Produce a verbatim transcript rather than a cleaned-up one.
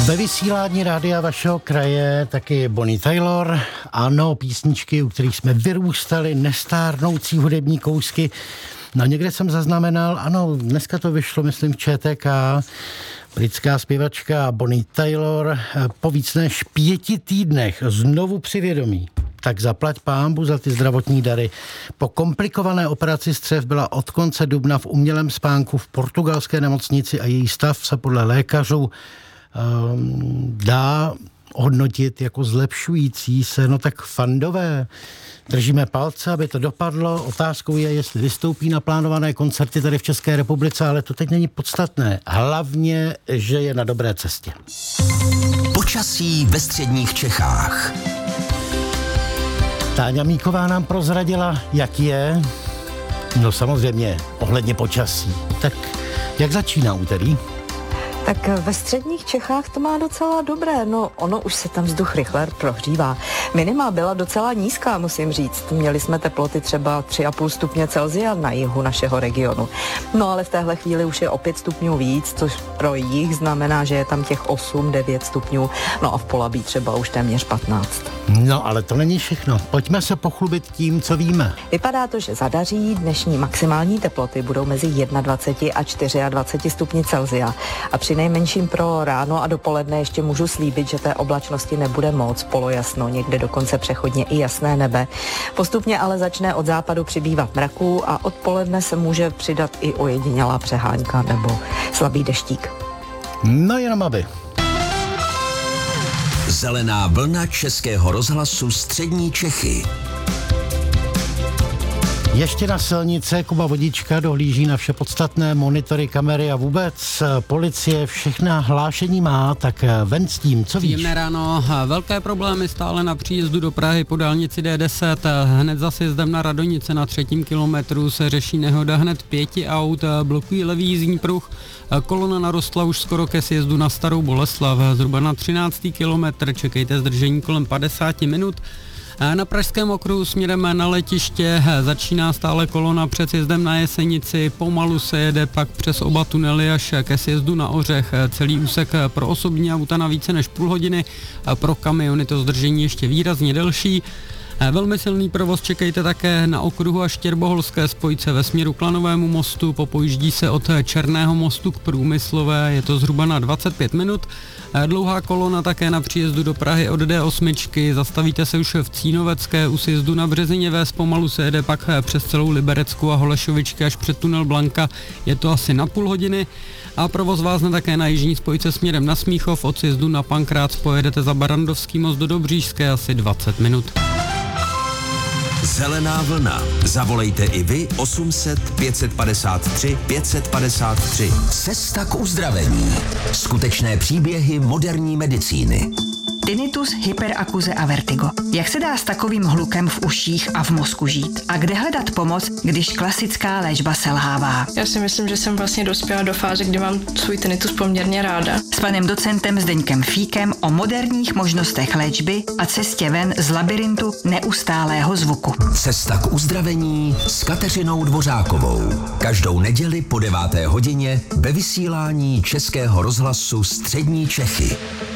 Ve vysílání rádia vašeho kraje taky Bonnie Tyler, ano, písničky, u kterých jsme vyrůstali, nestárnoucí hudební kousky. No někde jsem zaznamenal, ano, dneska to vyšlo, myslím, v Č T K, britská zpěvačka Bonnie Tyler po víc než pěti týdnech znovu při vědomí. Tak zaplať pánbu za ty zdravotní dary. Po komplikované operaci střev byla od konce dubna v umělém spánku v portugalské nemocnici a její stav se podle lékařů um, dá hodnotit jako zlepšující se. No tak fandové, držíme palce, aby to dopadlo. Otázkou je, jestli vystoupí na plánované koncerty tady v České republice, ale to teď není podstatné. Hlavně, že je na dobré cestě. Počasí ve středních Čechách. Táňa Míková nám prozradila, jak je. No samozřejmě, ohledně počasí. Tak jak začíná úterý? Tak ve středních Čechách to má docela dobré, no ono už se tam vzduch rychle prohřívá. Minima byla docela nízká, musím říct. Měli jsme teploty třeba tři a půl stupně Celsia na jihu našeho regionu. No ale v téhle chvíli už je o pět stupňů víc, což pro jih znamená, že je tam těch osm devět stupňů, no a v Polabí třeba už téměř patnáct. No ale to není všechno. Pojďme se pochlubit tím, co víme. Vypadá to, že zadaří. Dnešní maximální teploty budou mezi dvacet jedna a dvacet čtyři stupni Celsia. A při nejmenším pro ráno a dopoledne ještě můžu slíbit, že té oblačnosti nebude moc, polojasno, někde dokonce přechodně i jasné nebe. Postupně ale začne od západu přibývat mraků a odpoledne se může přidat i ojedinělá přehánka nebo slabý deštík. No jenom aby. Zelená vlna Českého rozhlasu Střední Čechy. Ještě na silnice Kuba Vodička dohlíží na vše podstatné, monitory, kamery a vůbec policie všechna hlášení má, tak ven s tím, co víš? Příjemné ráno, velké problémy stále na příjezdu do Prahy po dálnici D deset, hned za sjezdem na Radonice na třetím kilometru se řeší nehoda hned pěti aut, blokují levý jízdní pruh, kolona narostla už skoro ke sjezdu na Starou Boleslav, zhruba na třináctý kilometr, čekejte zdržení kolem padesát minut. Na pražském okruhu směrem na letiště začíná stále kolona před sjezdem na Jesenici, pomalu se jede pak přes oba tunely až ke sjezdu na Ořech. Celý úsek pro osobní auta na více než půl hodiny, pro kamiony to zdržení ještě výrazně delší. Velmi silný provoz čekejte také na okruhu a Štěrboholské spojce ve směru k Lanovému mostu, popojíždí se od Černého mostu k Průmyslové, je to zhruba na dvacet pět minut. Dlouhá kolona také na příjezdu do Prahy od D osm, zastavíte se už v Cínovecké, u sjezdu na Březině Ves, pomalu se jede pak přes celou Liberecku a Holešovičky až před tunel Blanka, je to asi na půl hodiny. A provoz vázne také na jižní spojce směrem na Smíchov, od sjezdu na Pankrác pojedete za Barandovský most do Dobříšské asi dvacet minut. Zelená vlna. Zavolejte i vy osm set pět padesát tři pět padesát tři. Cesta k uzdravení. Skutečné příběhy moderní medicíny. Tinnitus, hyperakuze a vertigo. Jak se dá s takovým hlukem v uších a v mozku žít? A kde hledat pomoc, když klasická léčba selhává? Já si myslím, že jsem vlastně dospěla do fáze, kdy mám svůj tinnitus poměrně ráda. S panem docentem Zdeňkem Fíkem o moderních možnostech léčby a cestě ven z labirintu neustálého zvuku. Cesta k uzdravení s Kateřinou Dvořákovou. Každou neděli po deváté hodině ve vysílání Českého rozhlasu Střední Čechy.